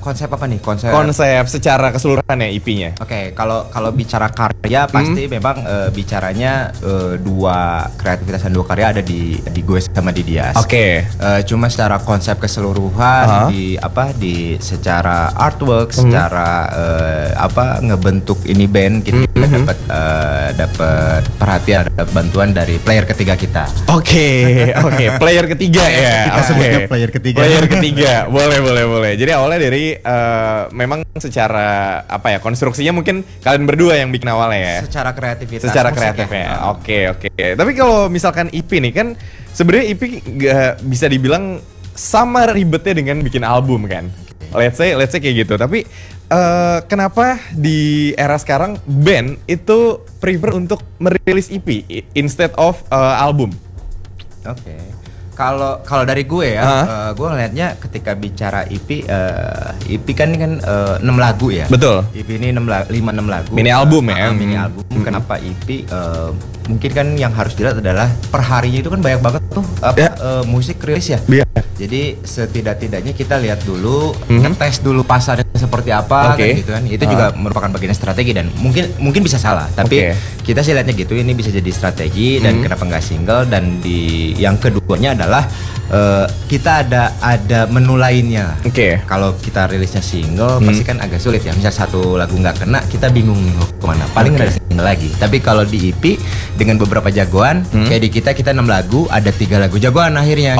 konsep apa nih? Konsep secara keseluruhan ya EP-nya. Oke, kalau bicara karya pasti memang bicaranya dua kreativitas dan dua karya ada di gue sama di Dias. Oke. Cuma secara konsep keseluruhan di secara artwork, secara ngebentuk ini band kita dapat perhatian, dapat bantuan dari player ketiga kita. Oke, player ketiga ya. Kita sebutnya player ketiga. Player ketiga, boleh. Jadi awalnya dari memang secara konstruksinya mungkin kalian berdua yang bikin awalnya ya. Secara kreativitas. Secara kreatifnya. Oke. Tapi kalau misalkan EP nih kan sebenarnya EP gak bisa dibilang sama ribetnya dengan bikin album kan. Let's say kayak gitu. Tapi kenapa di era sekarang band itu prefer untuk merilis EP instead of album? Oke. Kalau dari gue ya, gue ngeliatnya ketika bicara EP kan 6 lagu ya. Betul. EP ini 5-6 lagu. Mini album ya. Mini album. Kenapa EP? Mungkin kan yang harus dilihat adalah perharinya itu kan banyak banget tuh musik rilis ya. Jadi setidak-tidaknya kita lihat dulu, ngetes dulu pasarnya seperti apa kan gitu kan. Itu juga merupakan bagian strategi dan mungkin bisa salah, tapi kita sih lihatnya gitu, ini bisa jadi strategi dan kenapa nggak single. Dan di yang keduanya adalah kita ada menu lainnya. Kalau kita rilisnya single pasti kan agak sulit ya. Misal satu lagu nggak kena, kita bingung nih mau kemana. Paling ada single lagi. Tapi kalau di EP dengan beberapa jagoan, kayak di kita 6 lagu, ada 3 lagu jagoan akhirnya.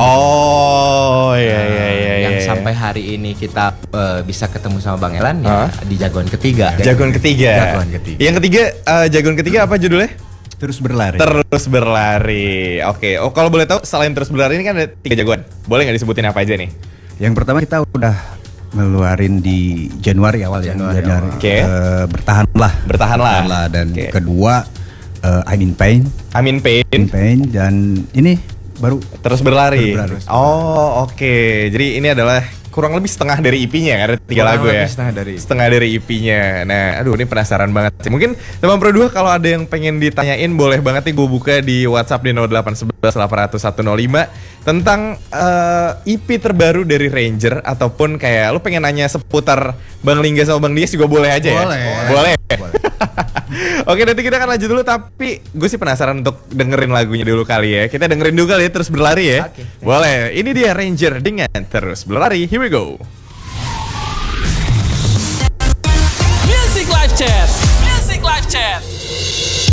Yang sampai hari ini kita bisa ketemu sama Bang Elan ya di jagoan ketiga. Jagoan ketiga. Yang ketiga, jagoan ketiga apa judulnya? Terus berlari. Oke. Oh, kalau boleh tahu selain terus berlari ini kan ada 3 jagoan. Boleh nggak disebutin apa aja nih? Yang pertama kita udah ngeluarin di Januari awal. Bertahanlah. Dan kedua I'm in Pain. Dan ini baru terus berlari. Oke. Jadi ini adalah kurang lebih setengah dari EP-nya, ada 3 lagu ya. Setengah dari EP-nya. Nah, aduh ini penasaran banget sih. Mungkin teman Pro 2 kalau ada yang pengen ditanyain boleh banget nih gue buka di WhatsApp di 0811 800 105 tentang EP terbaru dari Ranger, ataupun kayak lu pengen nanya seputar Bang Lingga sama Bang Dias juga boleh aja ya. Boleh. Oke, nanti kita akan lanjut dulu, tapi gue sih penasaran untuk dengerin lagunya dulu kali ya. Kita dengerin dulu kali ya, Terus Berlari ya. Boleh. Ini dia Ranger dengan Terus Berlari. Here we go. Music Live Chat.